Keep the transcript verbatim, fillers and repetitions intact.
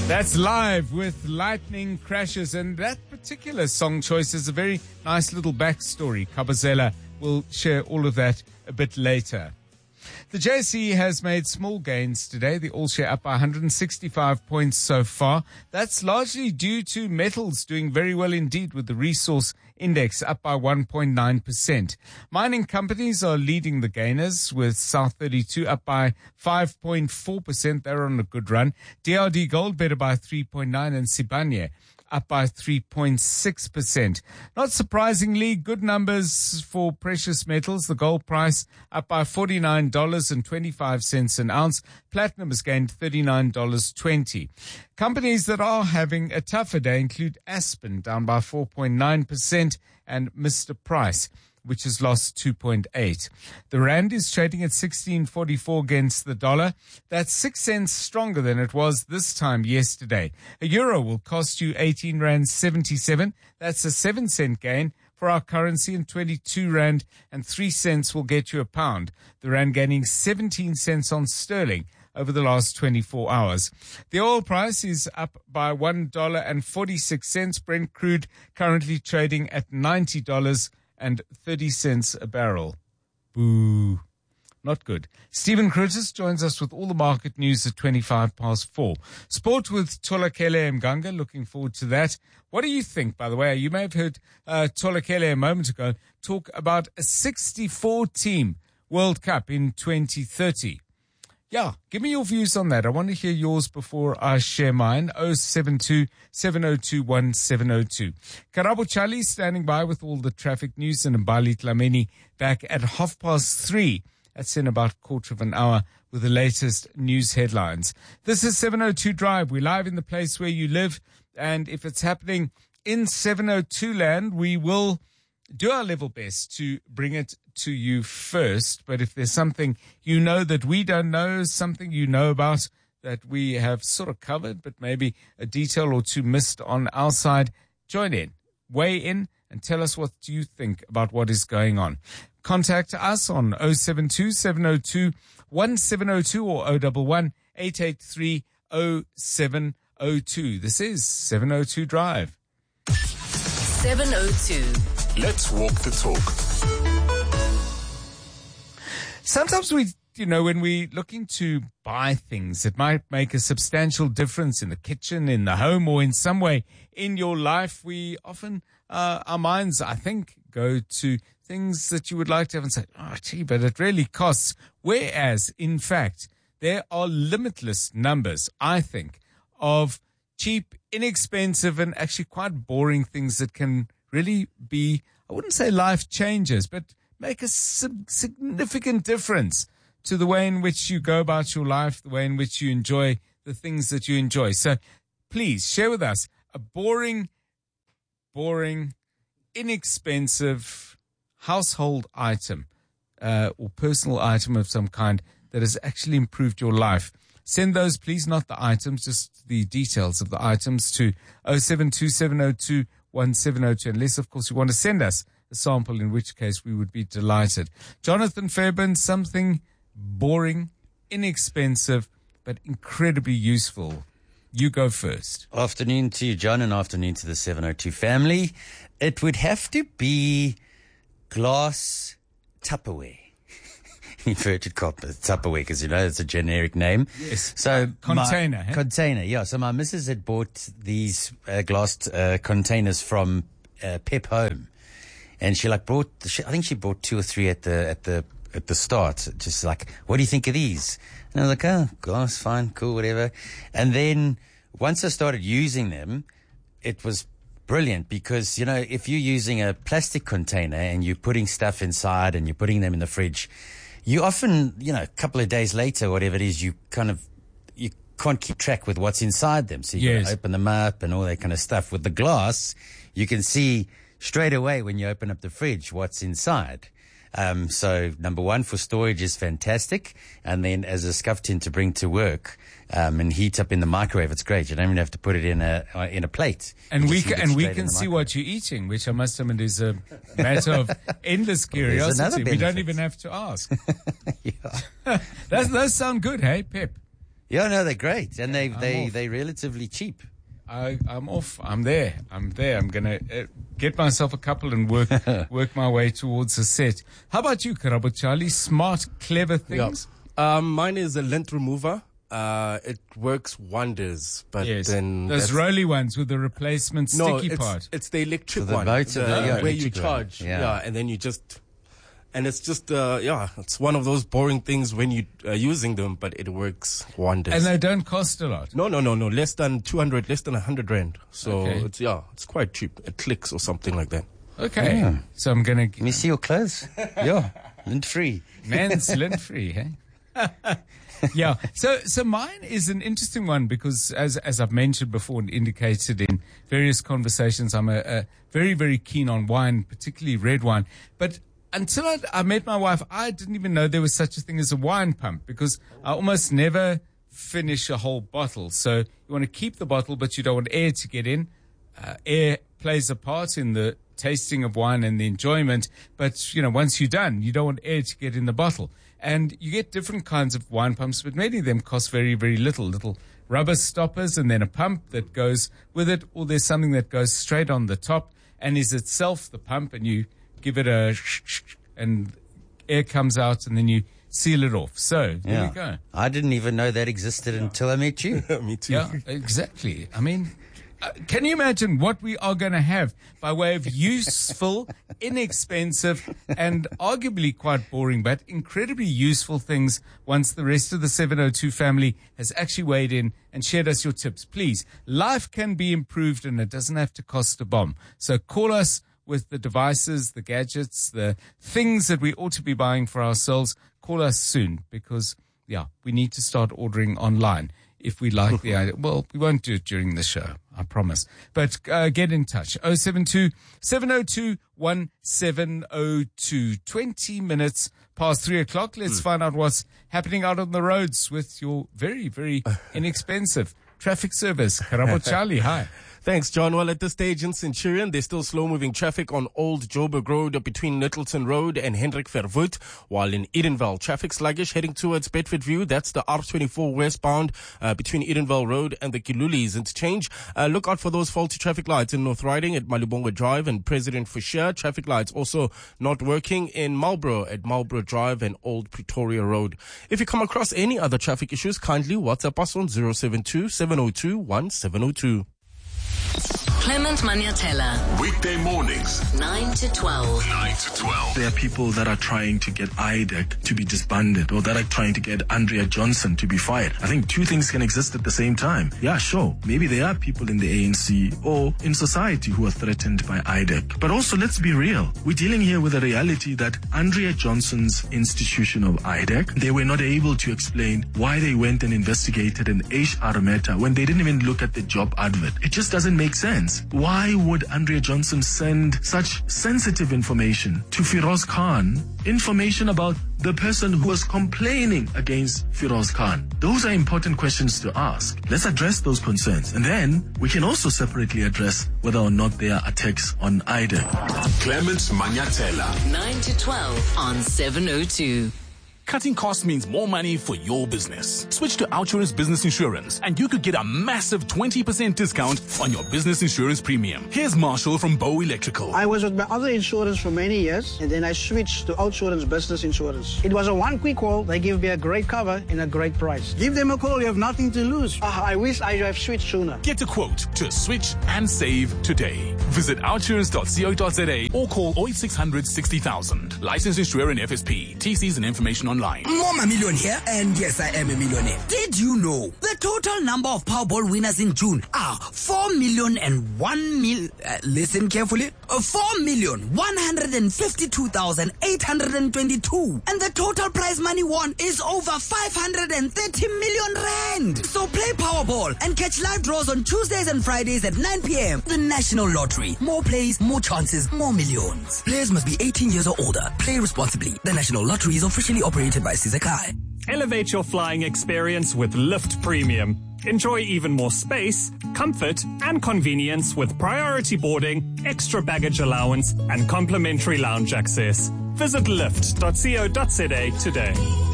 That's Live with Lightning Crashes, and that particular song choice has a very nice little backstory. Kabazela will share all of that a bit later. The J S E has made small gains today. The all-share up by one hundred sixty-five points so far. That's largely due to metals doing very well indeed, with the resource index up by one point nine percent. Mining companies are leading the gainers, with South thirty-two up by five point four percent. They're on a good run. D R D Gold better by three point nine and Sibanye up by three point six percent. Not surprisingly, good numbers for precious metals. The gold price up by forty-nine dollars and twenty-five cents an ounce. Platinum has gained thirty-nine dollars and twenty cents. Companies that are having a tougher day include Aspen, down by four point nine percent, and Mister Price, which has lost two point eight. The rand is trading at sixteen forty-four against the dollar. That's six cents stronger than it was this time yesterday. A euro will cost you eighteen rand seventy-seven. That's a seven cent gain for our currency, and twenty-two rand and three cents will get you a pound. The rand gaining seventeen cents on sterling over the last twenty-four hours. The oil price is up by one dollar and forty-six cents. Brent crude currently trading at ninety dollars and thirty cents a barrel. Boo. Not good. Stephen Curtis joins us with all the market news at twenty-five past four. Sport with Tolakele Mganga. Looking forward to that. What do you think, by the way? You may have heard uh, Tolakele a moment ago talk about a sixty-four team World Cup in twenty thirty. Yeah, give me your views on that. I want to hear yours before I share mine. oh seven two, seven oh two, one seven oh two. Karabo Chali standing by with all the traffic news, and Mbali Tlameni back at half past three. That's in about a quarter of an hour with the latest news headlines. This is seven oh two Drive. We're live in the place where you live. And if it's happening in seven oh two land, we will do our level best to bring it to you first. But if there's something you know that we don't know, something you know about that we have sort of covered, but maybe a detail or two missed on our side, join in, weigh in, and tell us what you think about what is going on. Contact us on oh seven two, seven oh two, one seven oh two or oh one one, eight eight three, oh seven oh two. This is seven oh two Drive. seven oh two. Let's walk the talk. Sometimes we, you know, when we're looking to buy things, it might make a substantial difference in the kitchen, in the home, or in some way in your life. We often, uh, our minds, I think, go to things that you would like to have and say, oh, gee, but it really costs. Whereas, in fact, there are limitless numbers, I think, of cheap, inexpensive, and actually quite boring things that can really be, I wouldn't say life changers, but make a significant difference to the way in which you go about your life, the way in which you enjoy the things that you enjoy. So please share with us a boring, boring, inexpensive household item uh, or personal item of some kind that has actually improved your life. Send those, please, not the items, just the details of the items to oh seven two, seven oh two, one seven oh two, unless, of course, you want to send us a sample, in which case we would be delighted. Jonathan Fairbairn, something boring, inexpensive, but incredibly useful. You go first. Afternoon to you, John, and afternoon to the seven oh two family. It would have to be glass Tupperware. Inverted copper Tupperware, because you know it's a generic name. Yes. So container. My, hey? Container, yeah. So my missus had bought these uh, glass uh, containers from uh, Pep Home, and she like brought. She, I think she bought two or three at the at the at the start. Just like, what do you think of these? And I was like, oh, glass, fine, cool, whatever. And then once I started using them, it was brilliant, because, you know, if you're using a plastic container and you're putting stuff inside and you're putting them in the fridge, you often, you know, a couple of days later, whatever it is, you kind of, you can't keep track with what's inside them. So you yes. gotta open them up and all that kind of stuff. With the glass, you can see straight away when you open up the fridge what's inside. Um, so number one, for storage is fantastic. And then as a scuff tin to bring to work, um, and heat up in the microwave, it's great. You don't even have to put it in a, uh, in a plate. And You we just can, heat it and we straight in can the see microwave. what you're eating, which I must admit is a matter of endless there's another curiosity. We don't benefit. even have to ask. Yeah. That's, those sound good, hey, Pep? Yeah, no, they're great, and they I'm they off. they're relatively cheap. I, I'm off. I'm there. I'm there. I'm going to uh, get myself a couple and work work my way towards a set. How about you, Karabo Charlie? Smart, clever things? Yeah. Um, mine is a lint remover. Uh, it works wonders, but Yes. then Those that's- roly ones with the replacement no, sticky it's, part. it's the electric So the one, motor, the- yeah, where you electric one. charge, Yeah. yeah. and then you just, and it's just, uh, yeah, it's one of those boring things when you are using them, but it works wonders. And they don't cost a lot. no, no, no, no, less than two hundred, less than one hundred rand. So Okay. it's, yeah, it's quite cheap. It clicks or something like that. Okay. Yeah. So I'm going Let me to... see your clothes. Yeah, lint free. Man's lint free, hey? Yeah. So, so mine is an interesting one because, as as I've mentioned before and indicated in various conversations, I'm a, a very very keen on wine, particularly red wine. But until I, I met my wife, I didn't even know there was such a thing as a wine pump because I almost never finish a whole bottle. So you want to keep the bottle, but you don't want air to get in. Uh, air plays a part in the tasting of wine and the enjoyment. But, you know, once you're done, you don't want air to get in the bottle. And you get different kinds of wine pumps, but many of them cost very, very little. Little rubber stoppers and then a pump that goes with it. Or there's something that goes straight on the top and is itself the pump, and you give it a sh- sh- and air comes out and then you seal it off. So there Yeah. you go. I didn't even know that existed until I met you. Me too. Yeah, exactly. I mean, uh, can you imagine what we are going to have by way of useful, inexpensive, and arguably quite boring, but incredibly useful things once the rest of the seven oh two family has actually weighed in and shared us your tips? Please, life can be improved and it doesn't have to cost a bomb. So call us with the devices, the gadgets, the things that we ought to be buying for ourselves. Call us soon because, yeah, we need to start ordering online if we like the idea. Well, we won't do it during the show, I promise. But uh, get in touch. oh seven two, seven oh two, one seven oh two. twenty minutes past three o'clock. Let's find out what's happening out on the roads with your very, very inexpensive traffic service. Karabo Charlie, hi. Thanks, John. Well, at this stage in Centurion, there's still slow-moving traffic on Old Joburg Road between Littleton Road and Hendrik Verwoerd, while in Edenvale, traffic sluggish heading towards Bedford View. That's the R twenty-four westbound uh, between Edenvale Road and the Kilulis interchange. Uh, look out for those faulty traffic lights in North Riding at Malibongo Drive and President Fisher. Traffic lights also not working in Marlborough at Marlborough Drive and Old Pretoria Road. If you come across any other traffic issues, kindly WhatsApp us on zero seven two, seven oh two, one seven oh two. Clement Maniatella, Weekday mornings, nine to twelve. nine to twelve. There are people that are trying to get I D E C to be disbanded or that are trying to get Andrea Johnson to be fired. I think two things can exist at the same time. Yeah, sure. Maybe there are people in the A N C or in society who are threatened by I D E C. But also, let's be real. We're dealing here with a reality that Andrea Johnson's institution of I D E C, they were not able to explain why they went and investigated an H R matter when they didn't even look at the job advert. It just doesn't make sense. Why would Andrea Johnson send such sensitive information to Firoz Khan, information about the person who was complaining against Firoz Khan? Those are important questions to ask. Let's address those concerns. And then we can also separately address whether or not there are attacks on I D E C. Clement Maniatella. nine to twelve on seven oh two. Cutting costs means more money for your business. Switch to Outsurance Business Insurance and you could get a massive twenty percent discount on your business insurance premium. Here's Marshall from Bow Electrical. I was with my other insurance for many years, and then I switched to Outsurance Business Insurance. It was a one quick call. They give me a great cover and a great price. Give them a call. You have nothing to lose. Ah, I wish I have switched sooner. Get a quote to switch and save today. Visit outsurance dot co dot za or call oh eight six hundred, sixty thousand. Licensed insurer and F S P. T Cs and information online. Mama Million here, and yes, I am a millionaire. Did you know the total number of Powerball winners in June are four million and one mil? Uh, listen carefully. Uh, four million one hundred fifty-two thousand eight hundred twenty-two, and the total prize money won is over five hundred thirty million rand. So play Powerball and catch live draws on Tuesdays and Fridays at nine p.m. The National Lottery. More plays, more chances, more millions. Players must be eighteen years or older. Play responsibly. The National Lottery is officially operated by Sizakai. Elevate your flying experience with Lift Premium. Enjoy even more space, comfort, and convenience with priority boarding, extra baggage allowance, and complimentary lounge access. Visit lift dot co dot za today.